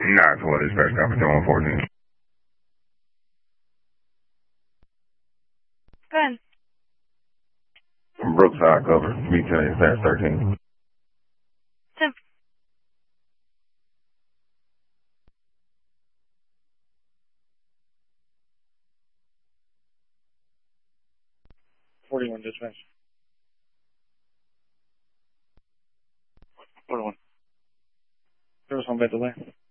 Not what is first officer 114. Go ahead. Brookside cover, BTA 13. Tim. $41 dispatch. 41. Service on bed delay.